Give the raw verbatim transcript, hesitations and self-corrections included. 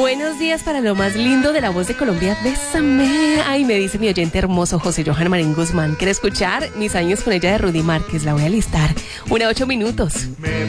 Buenos días para lo más lindo de la voz de Colombia, bésame. Ay, me dice mi oyente hermoso José Johan Marín Guzmán. ¿Quiere escuchar Mis años con ella de Rudy Márquez? La voy a listar. Una ocho minutos. Me